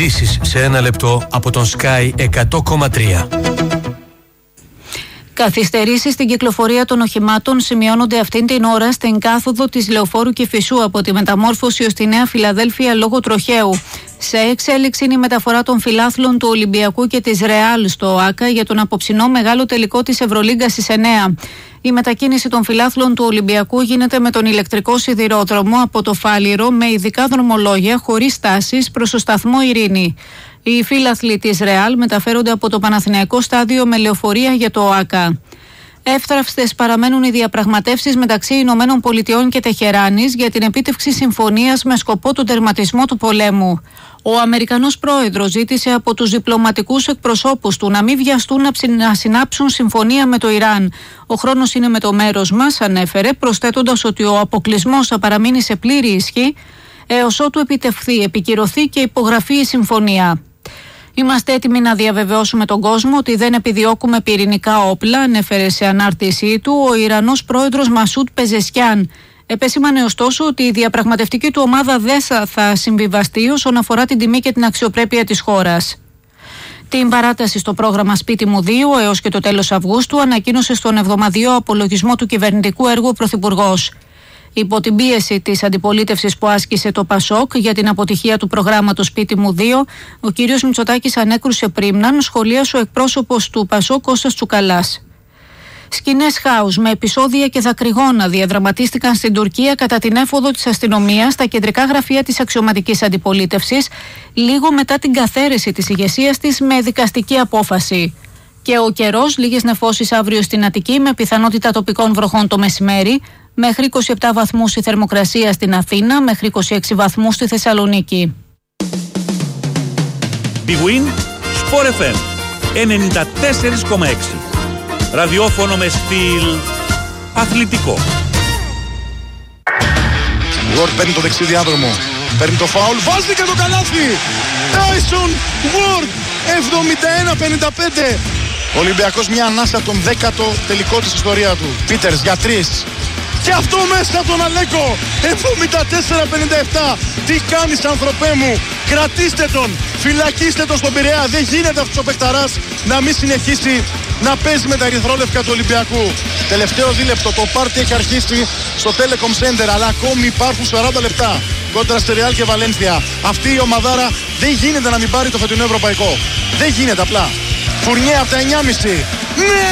Ειδήσεις σε 1 λεπτό από τον Sky 100,3. Καθυστερήσεις στην κυκλοφορία των οχημάτων σημειώνονται αυτήν την ώρα στην κάθοδο της Λεωφόρου Κηφισού από τη Μεταμόρφωση ως τη Νέα Φιλαδέλφια λόγω τροχαίου. Σε εξέλιξη είναι η μεταφορά των φιλάθλων του Ολυμπιακού και της Ρεάλ στο ΆΚΑ για τον απόψινό μεγάλο τελικό της Ευρωλίγκας στις 9. Η μετακίνηση των φιλάθλων του Ολυμπιακού γίνεται με τον ηλεκτρικό σιδηρόδρομο από το Φάληρο με ειδικά δρομολόγια χωρίς στάσεις προς το σταθμό Ειρήνη. Οι φίλαθλοι της Ρεάλ μεταφέρονται από το Παναθηναϊκό στάδιο με λεωφορεία για το ΆΚΑ. Εύθραυστες παραμένουν οι διαπραγματεύσεις μεταξύ Ηνωμένων Πολιτειών και Τεχεράνης για την επίτευξη συμφωνίας με σκοπό τον τερματισμό του πολέμου. Ο Αμερικανός πρόεδρος ζήτησε από τους διπλωματικούς εκπροσώπους του να μην βιαστούν να συνάψουν συμφωνία με το Ιράν. Ο χρόνος είναι με το μέρος μας, ανέφερε, προσθέτοντας ότι ο αποκλεισμός θα παραμείνει σε πλήρη ισχύ έως ότου επιτευχθεί, επικυρωθεί και υπογραφεί η συμφωνία. Είμαστε έτοιμοι να διαβεβαιώσουμε τον κόσμο ότι δεν επιδιώκουμε πυρηνικά όπλα, ανέφερε σε ανάρτησή του ο Ιρανός πρόεδρος Μασούντ Πεζεσκιάν. Επεσήμανε ωστόσο ότι η διαπραγματευτική του ομάδα δεν θα συμβιβαστεί όσον αφορά την τιμή και την αξιοπρέπεια της χώρας. Την παράταση στο πρόγραμμα Σπίτι μου 2 έως και το τέλος Αυγούστου ανακοίνωσε στον εβδομαδιαίο απολογισμό του κυβερνητικού έργου ο Πρωθυπουργός. Υπό την πίεση της αντιπολίτευσης που άσκησε το ΠΑΣΟΚ για την αποτυχία του προγράμματος Σπίτι μου 2, ο κύριος Μητσοτάκης ανέκρουσε πρίμναν, σχολίασε ο εκπρόσωπος του ΠΑΣΟΚ Κώστας Τσουκαλάς. Σκηνές χάους με επεισόδια και δακρυγόνα διαδραματίστηκαν στην Τουρκία κατά την έφοδο της αστυνομίας στα κεντρικά γραφεία της αξιωματικής αντιπολίτευσης, λίγο μετά την καθαίρεση της ηγεσίας της με δικαστική απόφαση. Και ο καιρός, λίγες νεφώσεις αύριο στην Αττική με πιθανότητα τοπικών βροχών το μεσημέρι, μέχρι 27 βαθμούς η θερμοκρασία στην Αθήνα, μέχρι 26 βαθμούς στη Θεσσαλονίκη. Big Win, Sport FM 94,6. Ραδιόφωνο με στυλ αθλητικό. Ward παίρνει το δεξί διάδρομο, παίρνει το φάουλ, βάζει και το καλάθι. Tyson Ward, 71-55. Ολυμπιακός μια ανάσα από τον 10ο τελικό της ιστορία του. Πίτερς για 3. Και αυτό μέσα από τον Αλέκο. 74-57. Τι κάνεις, άνθρωπέ μου? Κρατήστε τον, φυλακίστε τον στον Πειραιά. Δεν γίνεται αυτός ο παιχταράς να μην συνεχίσει να παίζει με τα ερυθρόλευκα του Ολυμπιακού. Τελευταίο δίλεπτο, το πάρτι έχει αρχίσει στο Telecom Center, αλλά ακόμη υπάρχουν 40 λεπτά κόντρα στη Real και Βαλένθια. Αυτή η ομαδάρα δεν γίνεται να μην πάρει το φετινό ευρωπαϊκό. Δεν γίνεται απλά. Φουρνιέ από τα 9,5. Ναι!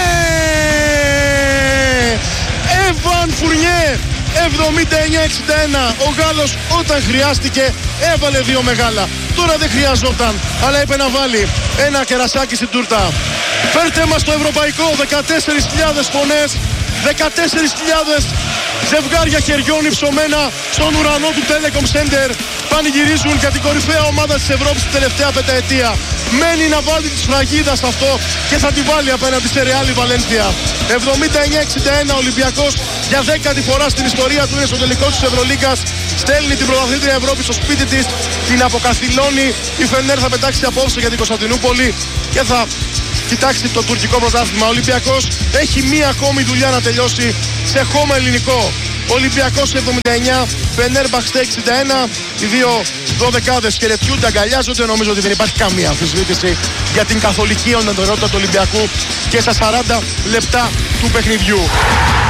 Εβαν Φουρνιέ, 79-61. Ο Γάλλος όταν χρειάστηκε έβαλε 2 μεγάλα. Τώρα δεν χρειαζόταν, αλλά είπε να βάλει ένα κερασάκι στην τούρτα. Φέρτε μας το ευρωπαϊκό, 14.000 φωνές, 14.000 ζευγάρια χεριών υψωμένα στον ουρανό του Telecom Center. Πανηγυρίζουν για την κορυφαία ομάδα της Ευρώπης την τελευταία πενταετία. Μένει να βάλει τη σφραγίδα σε αυτό και θα τη βάλει απέναντι σε Real Βαλένθια. 79-61 Ολυμπιακός για 10η φορά στην ιστορία του είναι στο τελικό της Ευρωλίγκας. Στέλνει την πρωταθλήτρια Ευρώπη στο σπίτι της, την αποκαθιλώνει. Η Φενέρ θα πετάξει απόψε για την Κωνσταντινούπολη και θα κοιτάξει το τουρκικό πρωτάθλημα. Ο Ολυμπιακός έχει μία ακόμη δουλειά να τελειώσει σε χώμα ελληνικό. Ολυμπιακός 79, Φενέρμπαχτσε 61. Οι δύο δωδεκάδες χαιρετιούνται, αγκαλιάζονται. Νομίζω ότι δεν υπάρχει καμία αμφισβήτηση για την καθολική οντοτηρότητα του Ολυμπιακού και στα 40 λεπτά του παιχνιδιού.